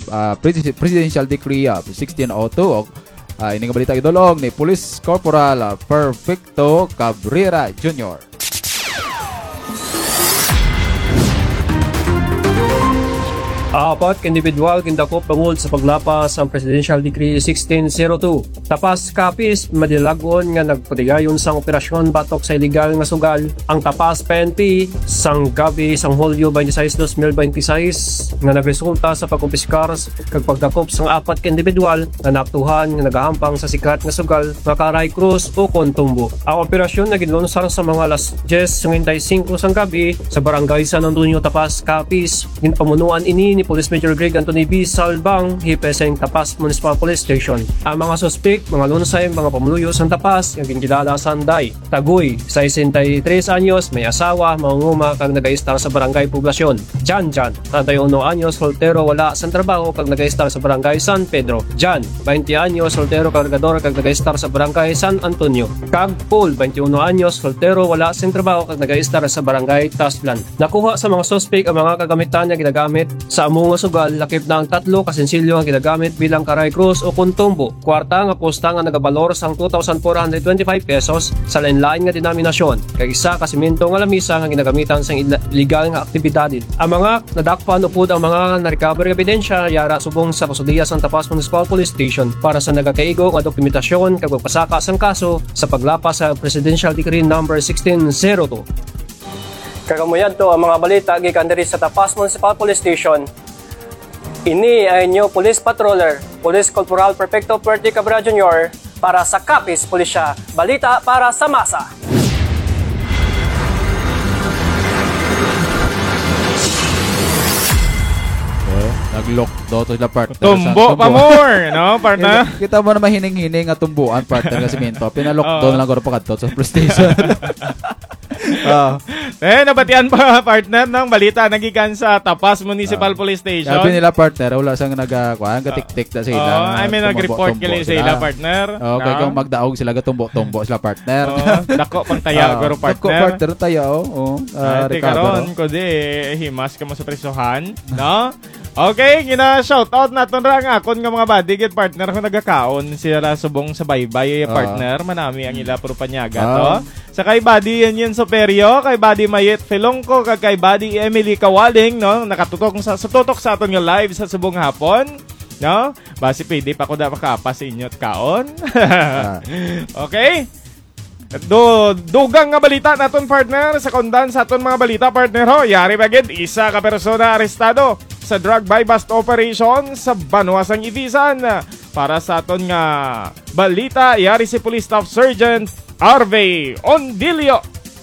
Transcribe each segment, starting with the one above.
Presidential Decree 1602 ini nga balita idolong ni Police Corporal Perfecto Cabrera Jr. Apat individual kindakop pangul sa paglapas ang Presidential Decree 1602. Tapas kapis madilagon nga nagpatigayon sang operasyon batok sa ilegal nga sugal. Ang tapas PNP sang gabi sang Hulyo 26, 2026 nga nagresulta sa pagkumpiskar kag pagdakop sang apat ka individual nga naaktuhan nga nagahampang sa sikat nga sugal nga Karay Cruz o Contumbo. Ang operasyon na ginlunsar sa mga alas 10:55 sang gabi sa barangay San Antonio, Tapas Kapis. Ginpamunuan ini ni Police Major Greg Anthony B. Salbang, hipeseng Tapas Municipal Police Station. Ang mga suspek, mga lunsay, mga pamuluyo sa Tapas, yung ginilala Sanday. Taguy, 63 anyos, may asawa, mangunguma kag nagaistar sa barangay Poblasyon. Jan, 31 anyos, soltero, wala sa trabaho kag nagaistar sa barangay San Pedro. Jan, 20 anyos, soltero, kargador kag nagaistar sa barangay San Antonio. Kag Paul, 21 anyos, soltero, wala sa trabaho kag nagaistar sa barangay Taslan. Nakuha sa mga suspek ang mga kagamitan na ginagamit sa amo nga sugal, lakip na ang 3 kasensilyo ang ginagamit bilang Karay Cruz o Contumbo. Kwarta nga posta nga nagabalor sang 2,425 pesos sa lain-lain nga denominasyon. Kag isa ka simento nga lamisa nga ginagamitan sang illegal nga aktibidad. Ang mga nadakpan upod ang mga na-recover ebidensya yara subong sa kasudiya sang Tapas Municipal Police Station para sa nagakaigo nga dokumentasyon kag pagpasaka sang kaso sa paglapas sa Presidential Decree number 1602. Kagamuyan to ang mga balita gikan diri sa Tapas Municipal Police Station. Ini ay inyo Police Patroller, Police Corporal Perfecto Puerte Cabrera Jr. para sa Kapis Pulisya, balita para sa masa. Nag-lock daw to sila partner. Tumbo pa more, no, partner? Kita mo na mahining-hining at tumbuan partner nga simento. Pinalock down lang ko pa kadto sa PlayStation. Nabatian pa partner ng balita nagikan sa Tapas Municipal Police Station. Sabi nila partner, wala sang nagatik-tik na sila. Nag-report kila sila partner. Okay, kung magdaog sila gatumbo-tumbo sila partner. Dako pang taya pero partner. Dako partner tayo. Karon ko di himas ka mo sa presohan, no? Okay, gina-shoutout naton ra nga akon nga mga bodyguard partner kung nagakaon sila subong sa baybay partner. Manami ang ila puro panyaga to. Sa kay body yan Superio, kay body Mayet Felongko, kay body Emily Kawaling, no? Nakatutok sa tutok sa aton nga live sa subong hapon, no? Basi pwede pa ko da makapas inyot kaon. Okay? Dugang nga balita naton partner sa kondan sa aton mga balita partner ho. Yari bagid isa ka persona arestado sa drug buy-bust operation sa Banwasang Ibisan. Para sa aton nga balita, yari si Police Staff Sergeant Harvey Ondilio.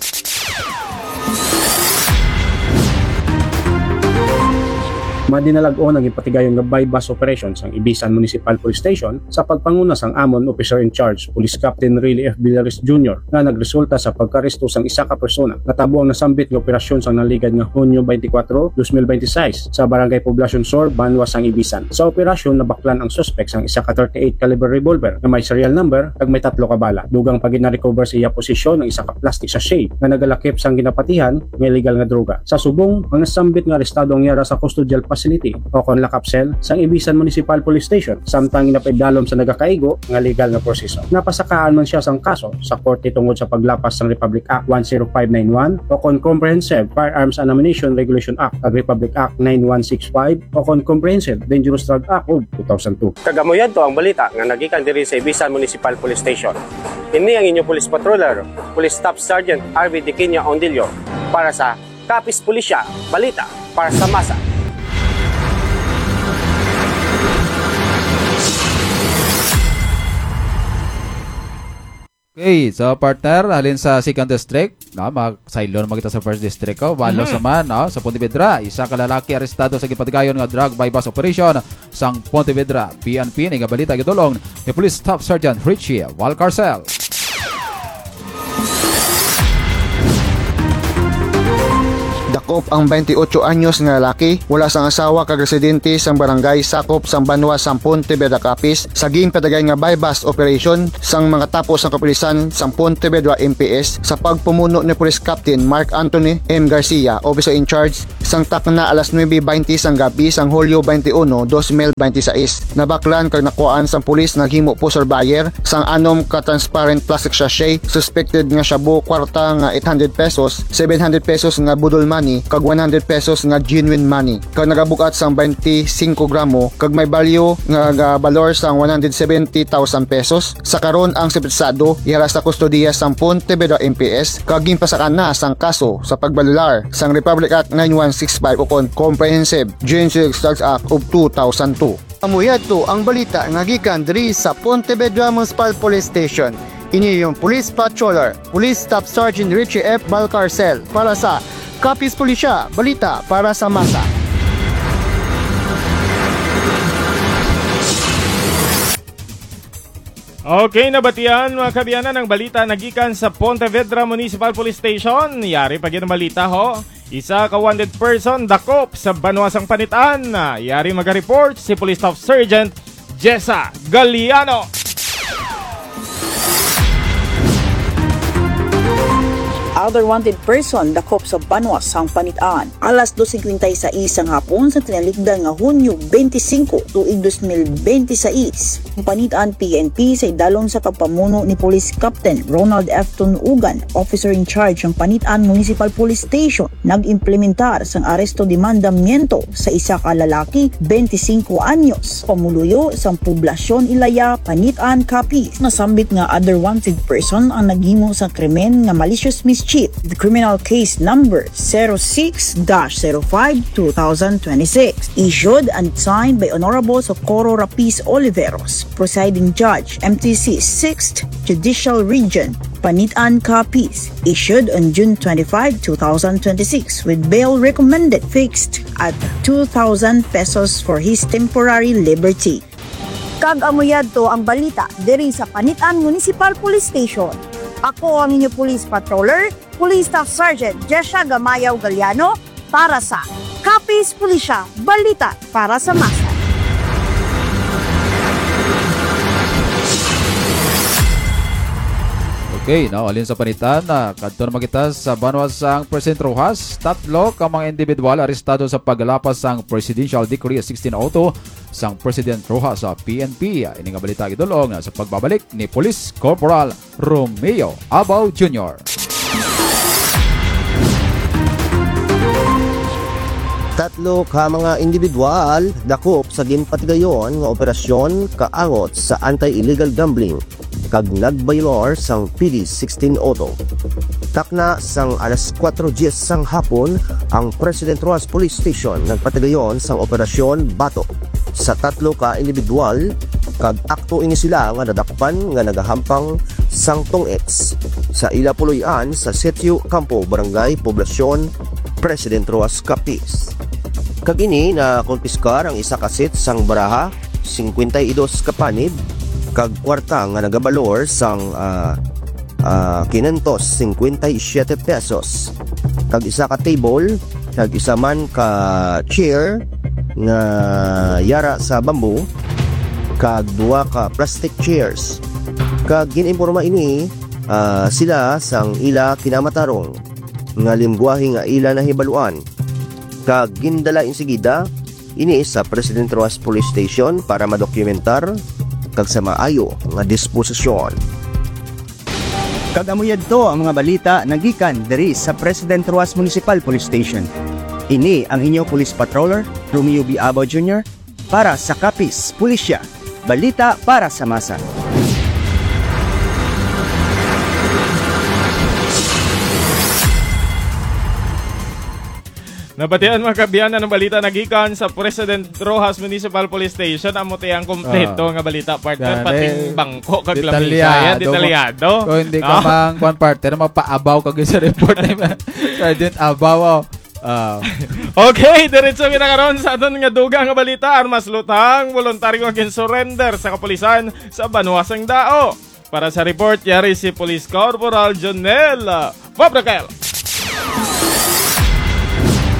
Madinalagon ang ipatigayon nga buy-bust operation sang Ibisan Municipal Police Station sa pagpanguna sang amon officer in charge Police Captain Riley F. Villaris Jr. nga nagresulta sa pagkaresto sang isa ka persona nga tabuang nasambit nga operasyon sang naligad nga Hunyo 24, 2026 sa Barangay Poblasyon Sur, Banwa sang Ibisan. Sa operasyon nabaklan ang suspect sang isa ka 38 caliber revolver nga may serial number kag may 3 ka bala. Dugang pag na-recover sa iya posisyon ang isa ka plastic sachet nga nagalakip sang ginapatihan nga illegal nga droga. Sa subong ang nasambit nga arestado ang yara sa custodial facility o kon lakapsel sang Ibisan Municipal Police Station samtang inapaidalom sa nagakaigo nga legal nga proseso. Napasakaan man siya sang kaso sa korte tungod sa paglapas sang Republic Act 10591 o kon Comprehensive Firearms and Ammunition Regulation Act ag Republic Act 9165 o kon Comprehensive Dangerous Drug Act of 2002. Kagamuyan to ang balita nga nagikan diri sa Ibisan Municipal Police Station. Ini ang inyong Police Patroller, Police Staff Sergeant Harvey Diquinia Ondilio para sa Kapis Pulisya, balita para sa masa. Okay, so partner, halin sa 2nd District, no, mag-sailor magita sa 1st District ko, balos naman, no, sa Pontevedra, isa ka lalaki arestado sa gipatigayon nga drug buy-bust operation sang Pontevedra. PNP nga balita gidulong ni Police Staff Sergeant Richie Valcarcel. Dako dakop ang 28 anyos nga lalaki wala sang asawa kag residente sang barangay sakop sang Banwa sang Pontevedra Capiz saging padagay nga bypass operation sang mga tapos sang kapulisan sang Pontevedra MPS sa pagpumuno ni Police Captain Mark Anthony M. Garcia, officer in charge sang takna alas 9:20 sang gabi sang Hulyo 21, 2026. Nabaklan kag nakuhaan sang pulis naghimo po surveyor sang anom ka transparent plastic sachet suspected nga shabu kwarta nga 800 pesos, 700 pesos nga budol money kag 100 pesos nga genuine money kag nagabukat sang 25 gramo kag may value nga valor sang 170,000 pesos. Sa karon ang sepisado ihara sa kustodiya sang Pontevedra MPS kag ginpasakan na sang kaso sa pagbalular sang Republic Act 9165 o Comprehensive Genocide Drugs Act of 2002. Amuyad to ang balita nga gikan diri sa Pontevedra Municipal Police Station. Ini yung Police Patroller, Police Staff Sergeant Richie F. Balcarcel para sa Capiz Pulisya, balita para sa masa. Okay, nabatian mga kabiyanan ng balita nagikan sa Pontevedra Municipal Police Station. Yari pag yun ang balita ho. Isa ka wanted person dakop sa Banwasang Panitaan. Yari mag-report si Police Staff Sergeant Jessa Galliano. Other wanted person dakop sa Banwasang Panitaan. Alas 2:56 ang hapon sa tinalikdan nga Hunyo 25 tuig 2026. Ang Panitaan PNP sa idalom sa pagpamuno ni Police Captain Ronald F. Tunugan, officer in charge ng Panitaan Municipal Police Station, nag-implementar sang aresto de mandamiento sa isa ka lalaki 25 anyos pamuluyo sang poblasyon Ilaya, Panitaan, Capiz. Nasambit nga other wanted person ang naghimo sa krimen nga malicious mischief. The criminal case number 06-05-2026, issued and signed by Honorable Socorro Rapiz Oliveros, Presiding Judge, MTC 6th Judicial Region, Panitaan, Capiz, issued on June 25, 2026, with bail recommended fixed at 2,000 pesos for his temporary liberty. Kag-amuyad to ang balita diri sa Panitaan Municipal Police Station. Ako ang inyo Police Patroller, Police Staff Sergeant Jessa Gamayaw Galliano para sa Capiz Pulisya, balita para sa masa. Okay, now alin sa panitan na kadto na makita sa Banwasang President Rojas, tatlo ka mga individual arestado sa paggalapas sang Presidential Decree 1602 sang President Rojas sa PNP. Ini nga balita gidulong sa pagbabalik ni Police Corporal Romeo Abaw Jr. Tatlo ka mga individual dakop sa ginpatigayon nga operasyon kaangot sa anti-illegal gambling kag nagbaylor sang PD 16 Auto. Takna sang alas 4:10 sang hapon ang President Rojas Police Station nagpatigayon sang operasyon Bato sa tatlo ka individual kag akto ini sila nga nadakpan nga nagahampang sang tong-ets sa ila puloy-an sa Sitio Campo, Barangay Poblasyon, President Rojas, Capiz. Kag ini na konpiskar ang isa ka set sang baraha 52 ka panid kag kwarta nga nagabalor sang 557 pesos kag isa ka table kag isa man ka chair nga yara sa bamboo kag duwa ka plastic chairs kag ginimporma ini sila sang ila kinamatarong nga limbuahi nga ila nahibaluan kag gindala insigida ini sa President Rojas Police Station para madokumentar kag sa maayo nga disposisyon. Kag amuyad to ang mga balita nagikan diri sa President Rojas Municipal Police Station. Ini ang inyo Police Patroller Romeo B. Abaw Jr. para sa Capiz Pulisya, balita para sa masa. Nabatian mga kabiyanan ng balita nagikan sa President Rojas Municipal Police Station. Amo tayang kompleto nga balita partner pating bangko kag lamisa detalyado. Kung hindi ka mang one partner mapaabaw kag sa report ni Sergeant Abaw. Okay, diretso kita karon sa aton nga dugang nga balita. Armas lutang voluntaryo nga surrender sa kapulisan sa Banwasang Dao. Para sa report yari si Police Corporal Jonel Fabricel.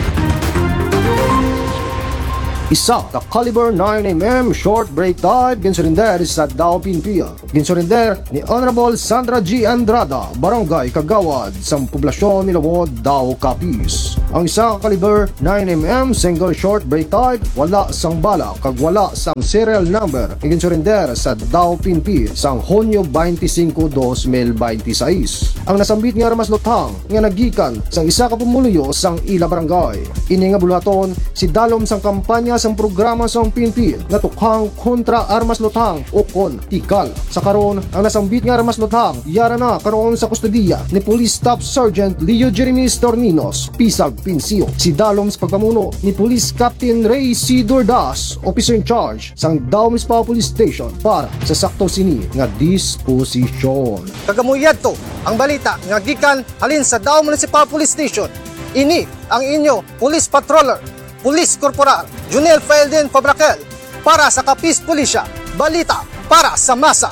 Isa ka caliber 9mm short break type ginsurinder sa Dao PNP. Ginsurinder ni Honorable Sandra G. Andrada, Barangay Kagawad, sa poblasyon ni Lawod, Dao Capiz. Ang isa ka caliber 9mm single short break type wala sang bala kag wala sang serial number ginsurinder sa Dao PNP sang Hunyo 25, 2026. Ang nasambit nga armas luthang nga nagikan sang isa ka pumuluyo sang ila barangay. Ini nga buluhaton si dalom sang kampanya sang programa sang PNP nga tukhang kontra armas luthang o kon tikal. Sa karon ang nasambit nga armas luthang yara na karon sa kustodiya ni Police Staff Sergeant Leo Jeremy Storninos, Pisag Pinsio. Si dalom sa pagpamuno ni Police Captain Ray C. Dordas, Officer in Charge sang Dao Municipal Police Station para sa sakto sini nga disposisyon. Kagamuyad to ang balita nga gikan halin sa Dao Municipal Police Station. Ini ang inyo Police Patroller, Police Corporal Junel Felden Fabrakel para sa Capiz Pulisya, balita para sa masa.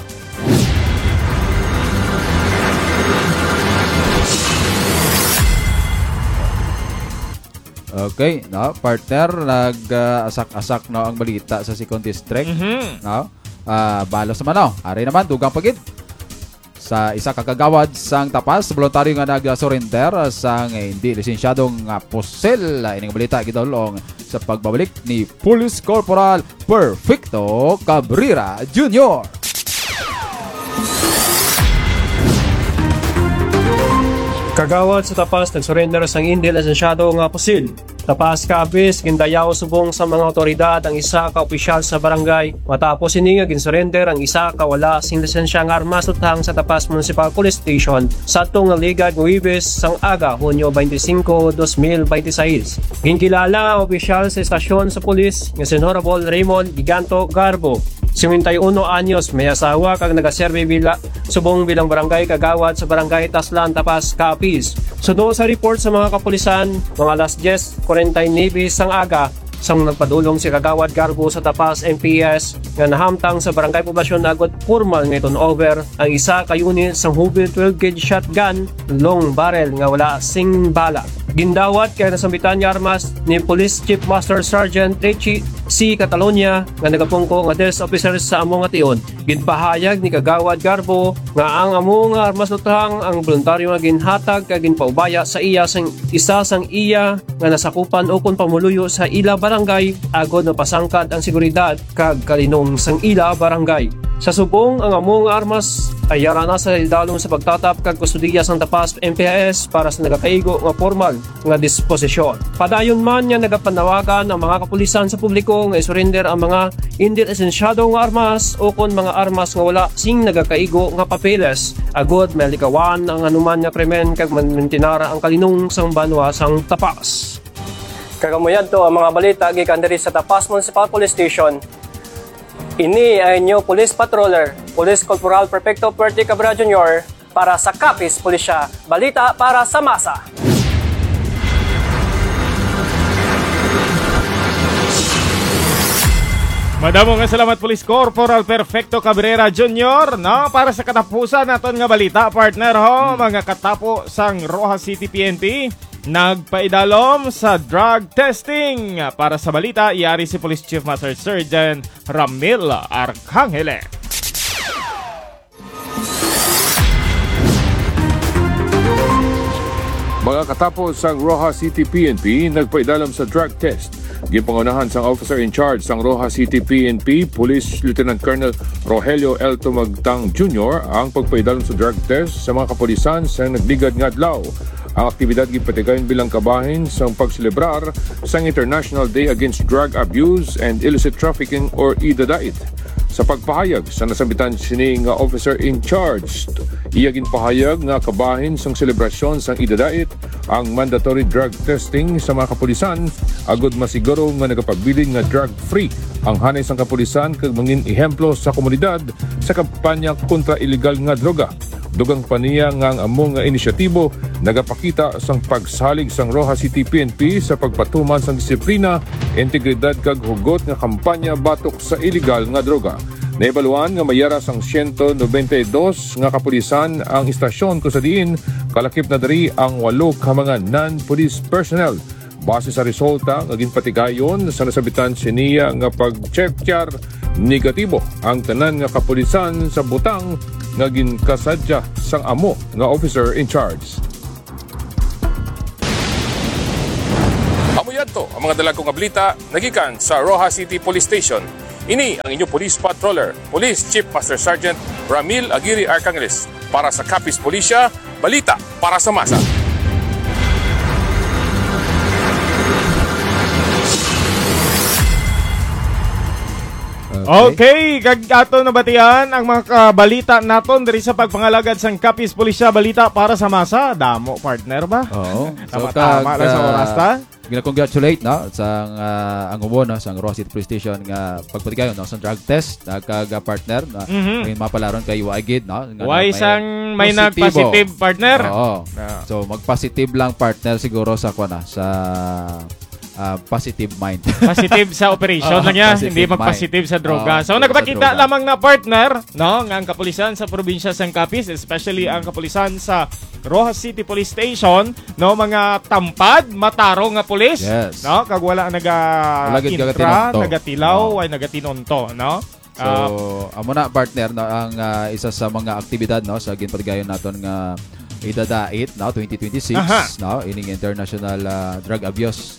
Okay, no, partner, nag-asak-asak no ang balita sa Second District. No? Balos naman no. Ari naman dugang pagid sa isa ka kagawad sang Tapas, voluntaryo nga nag-surrender sang hindi lisensyadong pusil. Ining balita gidolong sa pagbabalik ni Police Corporal Perfecto Cabrera Jr. Kagawad sa Tapas nagsurrender sang hindi lisensyado nga pusil. Tapas Capiz gindayaw subong sa mga otoridad ang isa ka opisyal sa barangay matapos ini nga ginsurrender ang isa ka wala sing lisensya nga armas luthang sa Tapas Municipal Police Station sa atong Ligad Huwebes sang aga Hunyo 25, 2026. Ginkilala ang opisyal sa estasyon sa pulis nga si Honorable Raymond Giganto Garbo. 51 anyos, may asawa kag nagaserbe subong bilang barangay kagawad sa barangay Taslan, Tapas, Capiz. Suno sa report sa mga kapulisan, mga alas 10:49 sang aga, sang nagpadulong si Kagawad Garbo sa Tapas MPS nga nahamtang sa barangay poblasyon agad formal nga turnover ang isa ka unit sang Hubel 12 gauge shotgun long barrel nga wala sing bala. Gindawat kay nasambitan nga armas ni Police Chief Master Sergeant Richie C. Catalonia nga nagapungko nga desk officer sa among ation. Ginpahayag ni Kagawad Garbo nga ang among armas luthang ang voluntaryo nga ginhatag kag ginpaubaya sa iya sang isa sang iya nga nasakupan o kon pamuluyo sa ila barangay agod na pasangkad ang seguridad kag kalinong sang ila barangay. Sa subong ang among armas ay yara na sa idalong sa pagtatap kag kustudiya sang Tapas MPS para sa nagakaigo nga formal nga disposisyon. Padayon man nga nagapanawagan ang mga kapulisan sa publiko nga isurrender ang mga hindi esensyado nga armas o kon mga armas nga wala sing nagakaigo nga papeles agod malikawan ang anuman nga krimen kag mantinara ang kalinong sang banwa sang Tapas. Kagamuyan to ang mga balita gikan diri sa Tapas Municipal Police Station. Ini ay inyo Police Patroller, Police Corporal Perfecto Puerte Cabrera Jr. para sa Capiz Pulisya, balita para sa masa. Madamo nga salamat Police Corporal Perfecto Cabrera Jr. no para sa katapusan naton nga balita partner ho mga katapo sang Rojas City PNP nagpaidalom sa drug testing. Para sa balita, iyari si Police Chief Master Sergeant Ramil Arcangele. Mga katapos sang Rojas City PNP nagpaidalom sa drug test. Gipangunahan sang officer in charge sang Rojas City PNP, Police Lieutenant Colonel Rogelio L. Tumagtang Jr. ang pagpaidalom sa drug test sa mga kapulisan sa nagligad nga adlaw. Ang aktibidad gipatigayon bilang kabahin sa pagselebrar sang International Day Against Drug Abuse and Illicit Trafficking or IDADAIT. Sa pagpahayag sa nasambitan sini nga officer in charge, iya ginpahayag nga kabahin sang selebrasyon sang IDADAIT ang mandatory drug testing sa mga kapulisan agud masiguro nga nagapabilin nga drug-free ang hanay sang kapulisan kag mangin ehemplo sa komunidad sa kampanya kontra illegal nga droga. Dugang paniya nga ang among nga inisyatibo nagapakita sang pagsalig sang Rojas City PNP sa pagpatuman sang disiplina, integridad kag hugot nga kampanya batok sa illegal nga droga. Naibaluan nga mayara sang 192 nga kapulisan ang istasyon kung sa diin kalakip na dari ang 8 ka mga non-police personnel. Base sa resulta, naging patigayon sa nasabitan siniya nga pag-check-char negatibo ang tanan nga kapulisan sa butang nga ginkasadya sang amo nga officer in charge. Amuyad to ang mga dalagong ablita nagikan sa Rojas City Police Station. Ini ang inyong police patroller, Police Chief Master Sergeant Ramil Aguirre Arcangeles para sa Capiz Policia, balita para sa masa. Okay, ato na batian ang mga balita naton diri sa pagpangalagad sang Capiz Policia, balita para sa masa. Damo partner ba? Oo. Tama lang sa oras ta. Gina-congratulate no sang ang ubo no sang Rojas City Police Station nga pagpatigayon no sang drug test kag partner na ngayon mapalaron kay Waigid no. Why sang may nag-positive partner? Oo. So mag-positive lang partner siguro sa sa positive mind. Positive sa operation lang niya, hindi mag-positive sa droga. So nagpakita lamang na partner, no, nga ang kapulisan sa probinsya sang Capiz, especially ang kapulisan sa Rojas City Police Station, no, mga tampad, mataro nga pulis, no, kag wala intra, nagatilaw, ay nagatinonto, no. So amo na partner no ang isa sa mga aktibidad no sa ginpatigayon naton nga idadait no 2026 no ining International Drug Abuse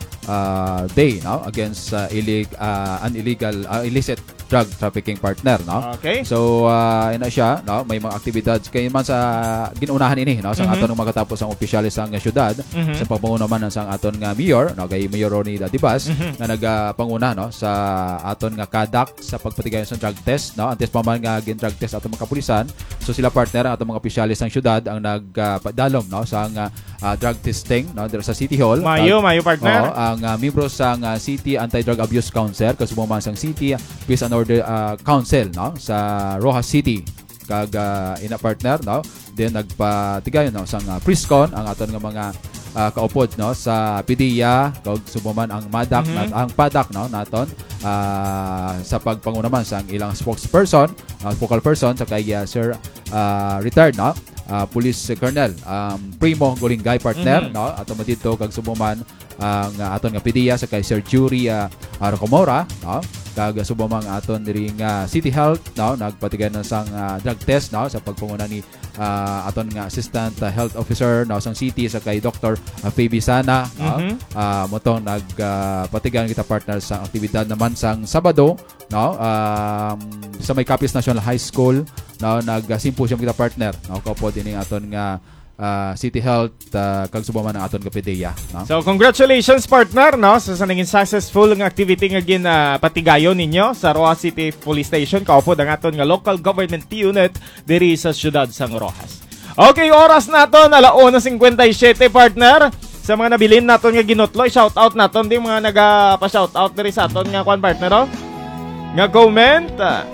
Day no against illicit drug trafficking partner no. Okay. So ina siya no may mga aktibidad kay man sa ginunahan ini no sa aton nga makatapos ang opisyalis sang syudad sa pagpanguna man sang aton nga mayor no kay Mayor Ronnie Dadibas nga nagapanguna no sa aton nga kadak sa pagpatigayon sa drug test no antes pa man nga gin drug test aton mga kapulisan. So sila partner ang aton mga opisyalis sang syudad ang nagpadalom no sa drug testing no sa City Hall. Mayo partner. Ang miyembro sang City Anti-Drug Abuse Council kasubong man sang City Peace and Order Council no sa Rojas City kag ina partner no then nagpatigayon no sang Priscon ang aton nga mga kaupod no sa PDEA kag subuman ang MADAC ang PADAC no naton sa pagpangunaman sang ilang spokesperson focal person sa kay Sir retired no Police Colonel Primo Golingay partner no ato mo dito kag subuman ang aton nga PDEA sa kay Sir Jury Arcomora no kag subamang aton diri nga City Health no nagpatigayon sang drug test no sa pagpanguna ni aton nga Assistant Health Officer no sang City sa kay Dr. Fabi Sana no motong nagpatigayon kita partner sa aktibidad naman sang Sabado no sa may Capiz National High School no nag-symposium kita partner no kaupod ini aton nga City Health kag subaman ang aton kapideya no? So congratulations partner no sa naging successful nga activity nga patigayon ninyo sa Rojas City Police Station kaupod ang aton nga local government unit diri sa siyudad sang Rojas. Okay, oras naton 1:57 partner. Sa mga nabilin naton nga ginutlo, shout out naton di mga nagapa-shout out diri sa aton nga kwan partner no? Nga comment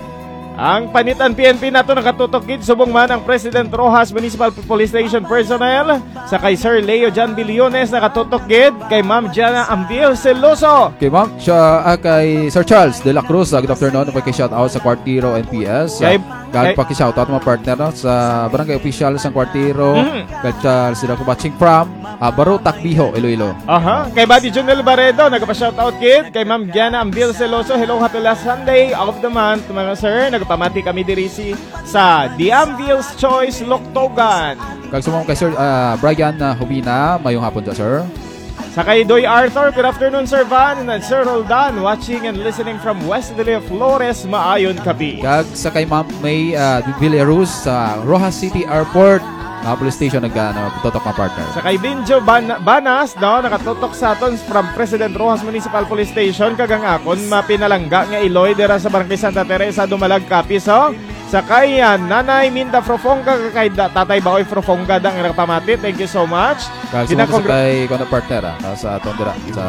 ang panitan PNP nato nakatutok subong man ang President Rojas Municipal Police Station personnel sa kay Sir Leo Jan Biliones nakatutok kay Ma'am Jana Ambil Celoso. Kay Ma'am kay Sir Charles De La Cruz, good afternoon. Paki-shout out sa Cuartiro NPS. Paki-shout out mga partner no, sa barangay official sa Cuartiro. Kay Charles sila watching from Baro Takbiho, Iloilo. Kay Buddy Junel Barredo nagpa-shout out kay Ma'am Jana Ambil Celoso. Hello, happy last Sunday of the month mga sir. Pamati kami diri sa The Anvil's Choice, Loktogan. Kag sumong kay Sir Brian Hubina, mayong hapon to sir. Sa kay Doy Arthur, good afternoon Sir Van and Sir Roldan, watching and listening from West Villa Flores, Maayon, Capiz. Kag sa kay Ma'am May Villaruz sa Rojas City Airport police station nagtutok mga partner. Sa kay Binjo Banas no, nakatutok sa aton from President Rojas Municipal Police Station kagang akon mapinalangga nga Iloy dira sa Barangay Santa Teresa Dumalag, Capiz. Sa kay Nanay Minda Frofonga kay Tatay Baoy Frofonga dang pamati. Thank you so much. Kag sa kay kono partner sa aton dira sa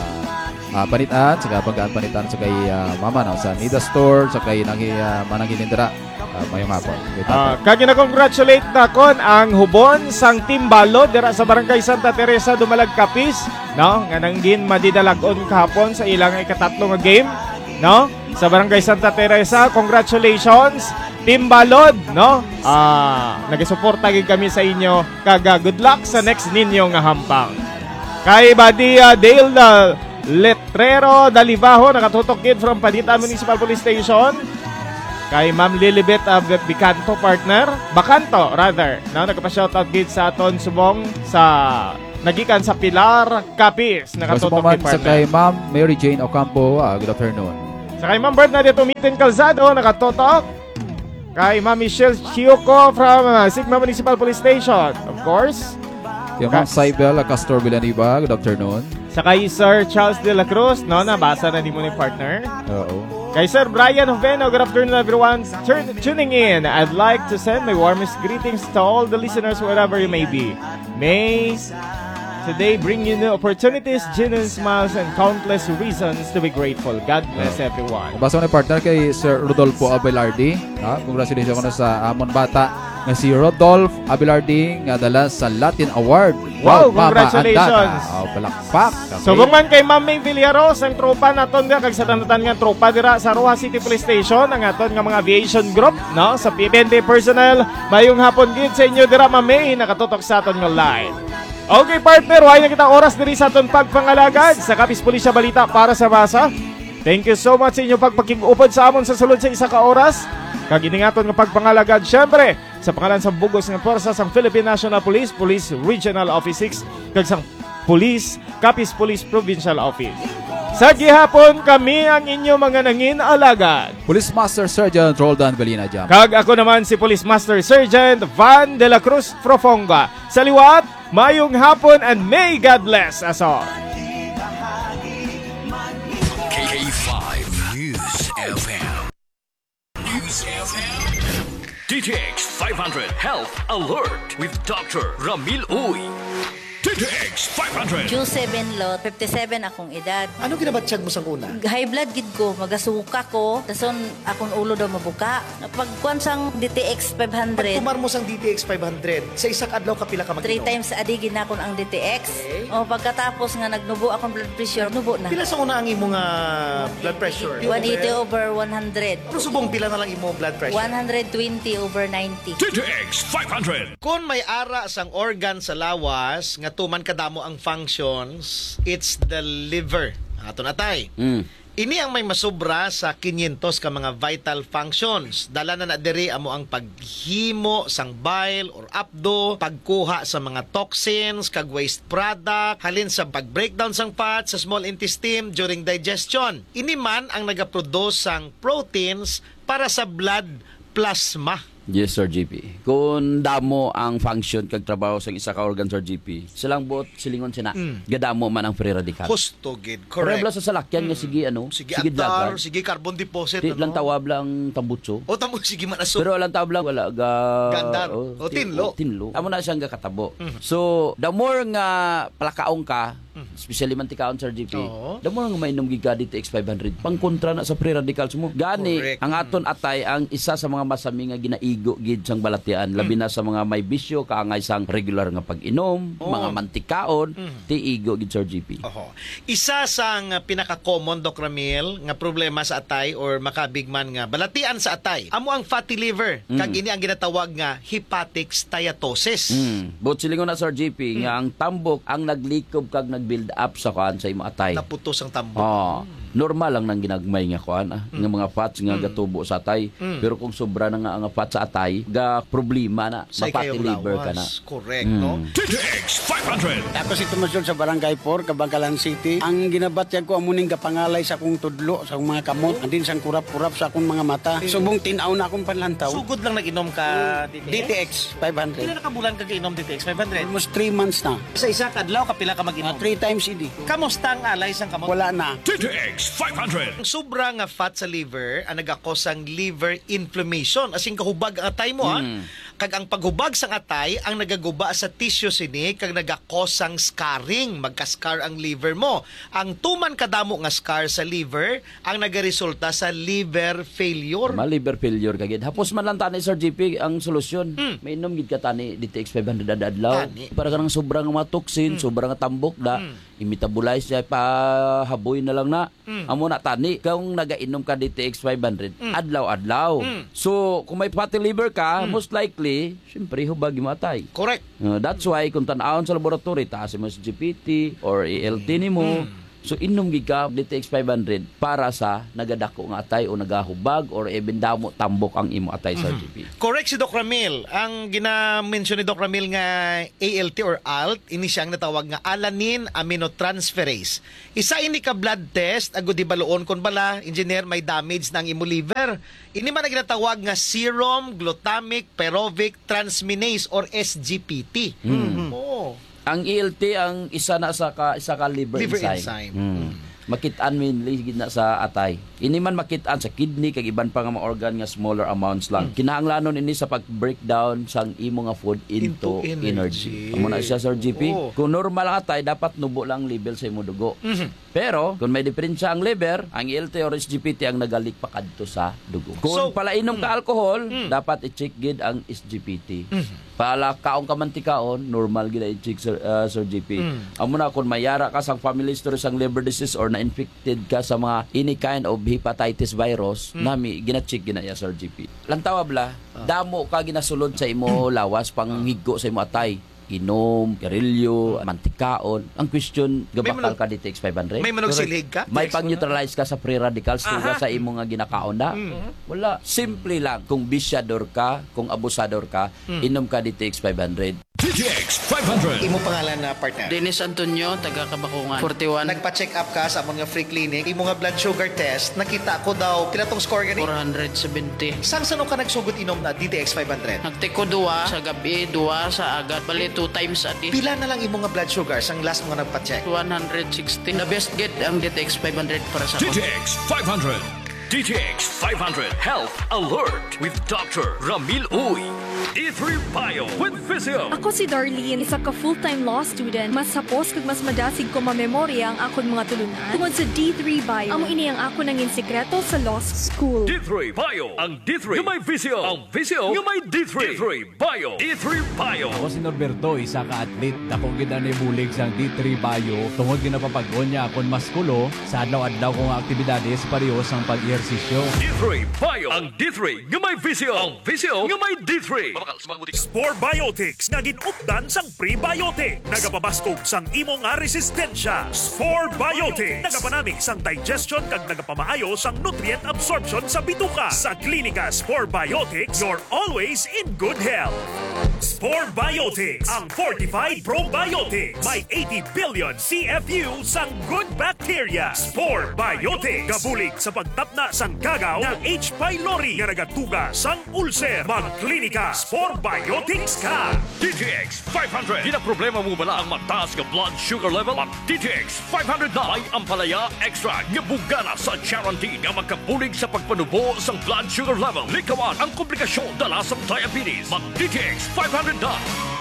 panitan sa paggaan panitan sa kay mama no, sa Nida Store sa kay manangin dira. Mayong hapon. Kagi na congratulate na kon ang hubon sang Timbalo dira sa Barangay Santa Teresa Dumalag, Capiz no nga nanggin madidalagon kahapon sa ilang ikatatlo nga game no sa Barangay Santa Teresa. Congratulations Timbalod no. Nagasuporta gid kami sa inyo kaga good luck sa next ninyo nga hampang. Kay Badia Dale Letrero Dalibaho, nakatutok gid from Panitan Municipal Police Station. Kay Ma'am Lilibet Bacanto, nagpa-shoutout gid sa aton subong sa nagikan sa Pilar Capiz, nakatutok gid sa kay Ma'am Mary Jane Ocampo, good afternoon. Sa kay Ma'am Bernadette Tumitin Calzado, nakatutok. Kay Ma'am Michelle Chioko from Sigma Municipal Police Station, of course. Kay Ma'am Saibel Castor Vilaniba, good afternoon. Sa kay Sir Charles De La Cruz, nabasa na ni mo ni partner. Oo. Kay Sir Brian Oveno, good afternoon everyone tuning in. I'd like to send my warmest greetings to all the listeners wherever you may be. May today bring you new opportunities, genuine smiles, and countless reasons to be grateful. God bless everyone. Basta mo ni partner kay Sir Rodolfo Abelardi. Congratulations ko na sa amon bata nga si Rodolfo Abelardi nga dala sa Latin Award. Wow, congratulations. Palakpak. Subong man kay Ma'am May Villaros, ang tropa naton nga kag sa tanatan nga tropa dira sa Roja City Police Station, ang aton nga mga aviation group, sa PPND personnel. Mayong hapon gid sa inyo dira, Ma'am May, nakatutok sa aton nga live. Okay partner, way na kita oras diri sa aton pagpangalagad sa Capiz Pulisya Balita para sa masa. Thank you so much sa inyong pagpakig-upod sa amon sa sulod sa isa ka oras. Kag iningaton nga pagpangalagad, syempre sa pangalan sa bugos nga puwersa sang Philippine National Police, Police Regional Office 6, kag sang Police, Capiz Police Provincial Office. Sa gihapon, kami ang inyong mga nangin alagad. Police Master Sergeant Roldan Belina Jam. Kag ako naman si Police Master Sergeant Van de la Cruz Profonga. Sa liwat, mayong hapon and may God bless us all. K5 News FM. News FM. DTX 500 Health Alert with Dr. Ramil Uy. DTX 500. Q7 lot, 57 akong edad. Ano ginabatsyag mo sang una? High blood gid ko, magasuka ko, dason akong ulo daw mabuka. Pagkuan sang DTX 500. Pagkumar mo sang DTX 500, sa isak adlaw ka pila ka mag-inom? 3 times a day ginakon ang DTX. Okay. O pagkatapos nga nagnubo akong blood pressure, nubo na. Pila sa una ang imong blood pressure? 180 over 100. Pero subong pila na lang imong blood pressure? 120 over 90. DTX 500. Kung may ara sang organ sa lawas nga tuman kadamo ang functions, it's the liver. Ato na tay. Ini ang may masubra sa 500 ka mga vital functions. Dala na diri amo ang paghimo sang bile or apdo, pagkuha sa mga toxins, kag waste product, halin sa pag-breakdown sang fat sa small intestine during digestion. Ini man ang nagaproduce sang proteins para sa blood plasma. Yes, Sir GP. Kung damo ang function kag trabaho sa isa ka organ, Sir GP, silang bot silingon sina, gadamo man ang free radical. Husto gid, correct. Pero sa salakyan nga sige sige antar, sige carbon deposit, lang tawab lang tambutso. O tamo sige manaso. Pero lang tawab lang wala gandar. O tinlo. Amo na siyang gakatabo. So, the more nga palakaong ka, especially mantikaon, Sir GP, the more nga mainom giga DTX 500 pang kontra na sa free radicals mo. Gani ang aton atay ang isa sa mga masami nga ginaigo gid sang balatian, labi na sa mga may bisyo kaangay sang regular nga pag-inom, mga mantikaon, tiigo gid, Sir GP. Isa sang pinaka-common, Doc Ramil, nga problema sa atay or makabigman nga balatian sa atay, amo ang fatty liver, kag ini ang ginatawag nga hepatic steatosis. But silingon na, Sir GP, nga ang tambok ang naglikob kag nag-build up sa kuan sa imo atay. Naputos ang tambok. Normal lang nang ginagmay nga kuan nga mga fats nga gatubo sa atay. Pero kung sobra na nga ang fats sa atay, ga problema na, mapati liver ka na. Correct, no? DTX 500. Ako si Tomasyon sa Barangay 4, Kabangkalan City. Ang ginabatyag ko amuning gapangalay sa akong tudlo, sa akong mga kamot, andin sang kurap-kurap sa akong mga mata. Subong tinaw na akong panlantaw. Sugod lang nag-inom ka DTX 500. Pila na kabulan ka inom DTX 500? Almost 3 months na. Sa isa kadlaw kapila ka mag-inom? 3 times a day. Kamusta ang alay sang kamot? Wala na. DTX 500. Ang sobra nga fat sa liver ang nagakos ang liver inflammation. Asing kahubag ang atay mo, Kag ang paghubag sang atay ang nagaguba sa tissue sini kag nagakos ang scarring, magka-scar ang liver mo. Ang tuman kadamo nga scar sa liver ang nagaresulta sa liver failure. Liver failure kagid. Hapos man lang tani, Sir GP, ang solusyon. Mainom gid ka tani DTX 500 adlaw. Para kanang sobrang mga toxin, sobrang tambok da, i-metabolize siya pa haboy na lang na. Amo na tani kung nagainom ka DTX 500 adlaw-adlaw. So kung may fatty liver ka, most likely likely, syempre, hubag yung matay. Correct. That's why, kung tanawon sa laboratory, taas mo sa GPT or ELT ni mo, so inom gika DTX 500 para sa nagadako nga atay o nagahubag or even damo tambok ang imo atay sa GP. Correct si Doc Ramil. Ang gina-mention ni Doc Ramil nga ALT or ALT, ini siyang natawag nga alanine aminotransferase. Isa ini ka blood test, agud di baluon kon bala, engineer, may damage ng imo liver. Ini man ang ginatawag nga serum glutamic pyruvic transminase or SGPT. Oh. Ang ELT ang isa ka liver enzyme. Makitaan min ligid na sa atay. Ini man makitaan sa kidney kag iban pa nga mga organ nga smaller amounts lang. Kinahanglanon ini sa pag-breakdown sang imo nga food into energy. Amo na siya Sir GP. Kung normal ang atay dapat nubo lang level sa imo dugo. Pero kung may diferensya ang liver, ang ELT or SGPT ang nagalik pa kadto sa dugo. Kung pala inom ka alcohol, dapat i-check gid ang SGPT. Pala kaong kamantikaon, normal gid i-check Sir GP. Amo na kung mayara ka sang family history sang liver disease or na-infected ka sa mga any kind of hepatitis virus, nami gina-check ginaya Sir GP. Lantawa bla, damo ka ginasulod sa imo lawas panghigo sa imo atay. Inom, karilyo, mantikaon. Ang question, gabakal ka DTX 500? May manogsilig ka? May pag-neutralize ka sa free radicals tuga sa imo nga ginakaon na? Wala. Simple lang. Kung bisyador ka, kung abusador ka, inom ka DTX 500. DTX 500. Imo pangalan na partner? Dennis Antonio, taga Kabakungan. 41. Nagpa-check up ka sa among nga free clinic. Imo nga blood sugar test, nakita ko daw, pila tong score gani? 470. Sang sano ka nagsugot inom na DTX 500? Nagtiko 2 sa gabi, 2 sa agad. Bali 2 times a day. Pila na lang imo nga blood sugar sang last mo nga nagpa-check? 160. The best get ang DTX 500 para sa DTX 500. DTX 500 Health Alert with Dr. Ramil Uy. D3 Bio with Physio. Ako si Darlene, isa ka full-time law student. Mas hapos kag mas madasig ko mamemorya ang akon mga tulunan tungod sa D3 Bio. Amo ini ang ako nangin sekreto sa law school. D3 Bio. Ang D3 yung may Physio. Ang Physio yung may D3. D3 Bio. D3 Bio. Ako si Norberto, isa ka atlet. Dakong gina ni bulig sang D3 Bio. Tungod ginapapagod niya akon maskulo sa adlaw-adlaw kong aktibidades pareho sang pag-ehersisyo. D3 Bio. Ang D3 yung may Physio. Ang Physio yung may D3. Spore Biotics nga ginupdan sang prebiotic. Nagapabaskog sang imong resistensya. Spore Biotics nagapanamig sang digestion kag nagapamaayo sang nutrient absorption sa bituka. Sa klinika Spore Biotics, you're always in good health. Spore Biotics, ang fortified probiotics. May 80 billion CFU sang good bacteria. Spore Biotics gabulig sa pagtapna sang kagaw ng H. pylori nga nagatuga sang ulcer. Magklinika Spore Biotics ka. DTX 500. Di na problema mo bala ang mataas nga blood sugar level? Ang DTX 500 na ay ampalaya extra nga bugana sa guarantee nga magkabulig sa pagpanubo sang blood sugar level. Likawan ang komplikasyon dala sa diabetes. Mag DTX 500 na.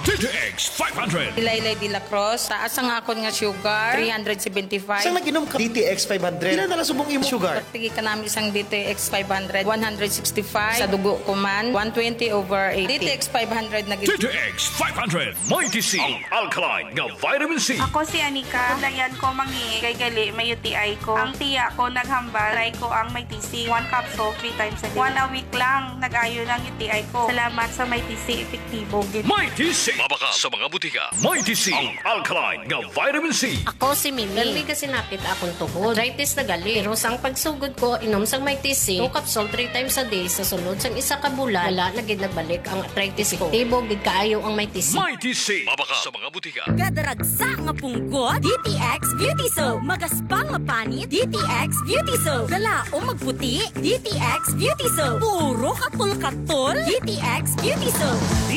DTX 500. Ilaylay de la Cruz, taas ang akon nga sugar, 375. Saan nag-inom ka? DTX 500? Ilan na subong imo sugar? Pagtigi ka namin isang DTX 500, 165. Sa dugo ko man, 120/80. DTX 500 na DTX 500. Mighty C. Ang alkaline nga vitamin C. Ako si Anika. Dayan ko mangi kay gali may UTI ko. Ang tiya ko naghambal. Try ko ang may TC. 1 capsule 3 times a day. 1 a week lang nag-ayo ng UTI ko. Salamat sa may TC. Epektibo. Mighty C. Mabaka sa mga butika. Mighty C. Ang alkaline nga vitamin C. Ako si Mimi. Gali kasi napit akong tuhod. Arthritis na gali. Pero sang pagsugod ko, inom sang may TC. 2 capsule 3 times a day. Sa sunod sang isa ka bulan, wala na gid nagbalik ang arthritis ko. Tibo gid kaayo ang may TC. Mighty C. Mabaka sa mga butika. Gadaragsa nga punggot. DTX Beauty Soap. Magaspang mapanit. DTX Beauty Soap. Galaong magputi. DTX Beauty Soap. Puro katol-katol. DTX Beauty Soap.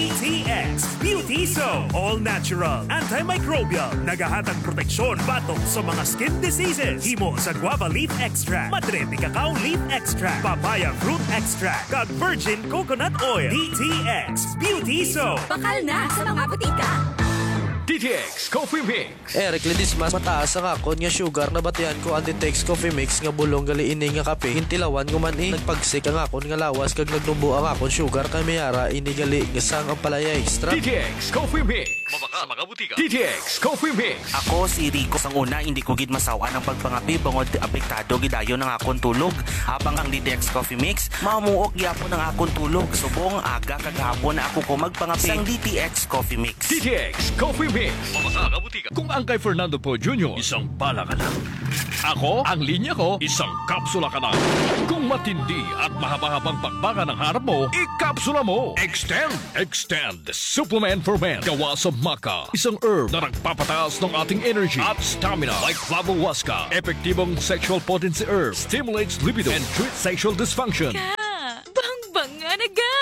DTX Beauty Soap. All natural. Antimicrobial. Nagahatag proteksyon batok sa mga skin diseases. Himo sa guava leaf extract. Madre de cacao leaf extract. Papaya fruit extract. Kag virgin coconut oil. DTX Beauty Soap. Bakal na sa mga butika. DTX Coffee Mix. Eric Ledismas, mataas ang akon nga sugar na batihan ko ang DTX Coffee Mix nga bulong gali ini nga kape. Hintilawan ko man nagpagsik ang akon nga lawas kag nagdumbo ang akon sugar kay mayara ini gali nga sang ang palaya extra. DTX Coffee Mix. Mabaka sa mga butika. DTX Coffee Mix. Ako si Rico sang una hindi ko gid masawa ng pagpangapi bangod apektado gidayon ng akon tulog. Habang ang DTX Coffee Mix mamuok gyapon ang akon tulog. Subong aga kag hapon na ako ko magpangapi sang DTX Coffee Mix. DTX Coffee Mix. Mabaka ka butika. Kung ang kay Fernando Po Jr., isang bala ka lang. Ako, ang linya ko, isang kapsula ka lang. Kung matindi at mahaba-habang bakbaka ng harap mo, ikapsula mo. Extend Supplement for Men. Gawa sa maca. Isang herb na nagpapataas ng ating energy at stamina. Like Flavohuasca. Epektibong sexual potency herb. Stimulates libido and treats sexual dysfunction. Bang-banga na ga!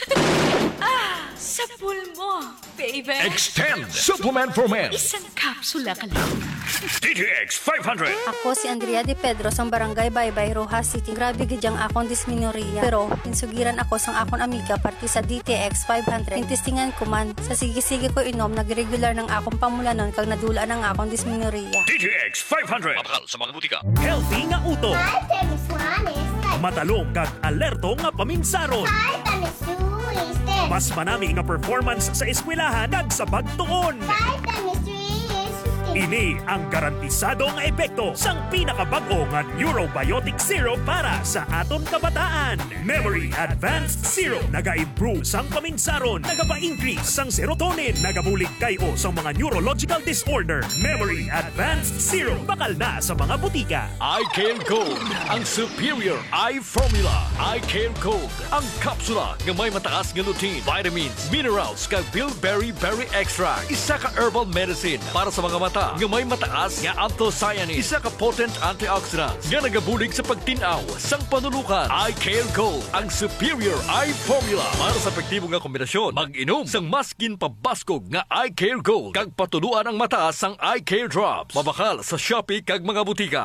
Sa pool mo, baby. Extend Supplement for Men. Isang kapsula ka lang. DTX 500. Ako si Andrea de Pedro sang Barangay Baybay, Rojas City. Grabe gidyang akong disminorya. Pero insugiran ako sang akong amiga parti sa DTX 500. Intistingan ko man sa sige-sige ko inom nagregular ng akong pamulanon kag nadula ng akong disminorya. DTX 500. Mabakal sa mga butika. Healthy nga uto. Matalong kag alerto nga paminsaron. Mas manami nga performance sa eskwelahan kag sa pagtuon. Ini ang garantisado nga epekto sang pinakabag-o nga Neurobiotic Zero para sa aton kabataan. Memory Advanced Zero naga-improve sang paminsaron, nagapa-increase sang serotonin, nagabulig kayo sang mga neurological disorder. Memory Advanced Zero bakal na sa mga butika. iCare Gold, ang superior eye formula. iCare Gold, ang kapsula nga may mataas nga lutein, vitamins, minerals kag bilberry berry extract. Isa ka herbal medicine para sa mga mata nga may mataas nga anthocyanins. Isa ka potent antioxidants nga nagabulig sa pagtinaw sang panulukan. iCare Gold, ang superior eye formula para sa epektibo nga kombinasyon. Mag-inom sang maskin pabaskog nga iCare Gold kag patuluan ang mataas sang iCare Drops. Mabakal sa Shopee kag mga butika.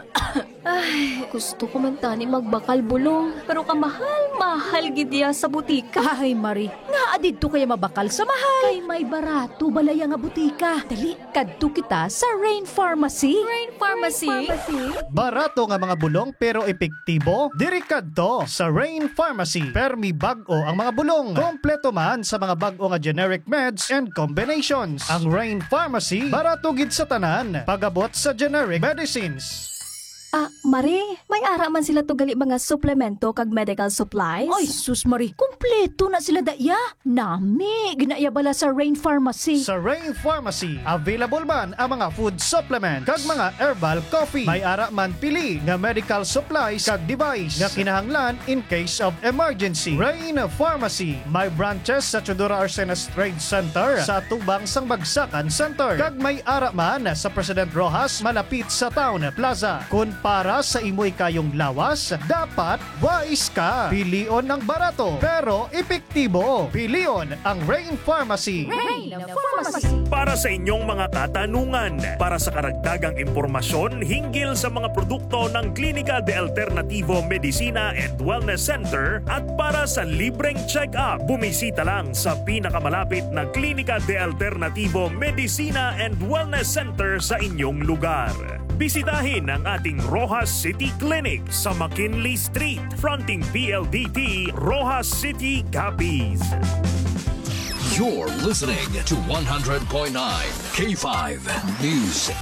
Ay, gusto ko man tani magbakal bulong. Pero kamahal-mahal gidya sa butika. Ay, Marie, naadid to kaya mabakal sa mahal. Kay may barato balaya nga butika. Dali, kadto kita sa Rain Pharmacy. Rain Pharmacy? Barato nga mga bulong pero epektibo? Diri kadto sa Rain Pharmacy. Permi bag-o ang mga bulong. Kompleto man sa mga bag-o nga generic meds and combinations. Ang Rain Pharmacy, barato gid sa tanan. Pagabot sa generic medicines. Marie, may ara man sila to gali mga suplemento kag medical supplies? Ay, sus Marie, kumpleto na sila daya. Nami, ginaya bala sa Rain Pharmacy. Sa Rain Pharmacy, available man ang mga food supplement kag mga herbal coffee. May ara man pili nga medical supplies kag device nga kinahanglan in case of emergency. Rain Pharmacy, may branches sa Chodora Arsenas Trade Center, sa Tubang sang Bagsakan Center, kag may ara man sa President Rojas malapit sa Town Plaza. Kun para sa imoy kayong lawas, dapat wise ka. Pilion ng barato, pero epektibo. Pilion ang Rain Pharmacy. Rain Pharmacy. Para sa inyong mga katanungan, para sa karagdagang impormasyon hinggil sa mga produkto ng Klinika de Alternativo Medicina and Wellness Center at para sa libreng check-up, bumisita lang sa pinakamalapit na Klinika de Alternativo Medicina and Wellness Center sa inyong lugar. Bisitahin ang ating Rojas City Clinic sa McKinley Street, fronting PLDT, Rojas City, Capiz. You're listening to 100.9 K5 News